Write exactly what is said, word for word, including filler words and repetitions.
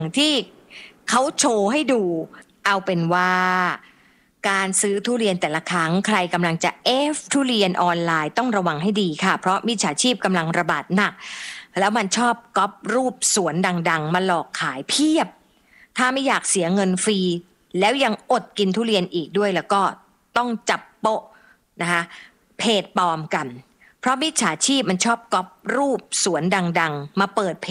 ที่เขาโชว์ให้ดูเอาเป็นว่าการซื้อทุเรียนแต่ละครั้งใครกำลังจะเอฟทุเรียนออนไลน์ต้องระวังให้ดีค่ะเพราะมิจฉาชีพกำลังระบาดหนักแล้วมันชอบก๊อปรูปสวนดังๆมาหลอกขายเพียบถ้าไม่อยากเสียเงินฟรีแล้วยังอดกินทุเรียนอีกด้วยแล้วก็ต้องจับโปะนะคะเพจปลอมกันเพราะมิจฉาชีพมันชอบก๊อปรูปสวนดังๆมาเปิดเพ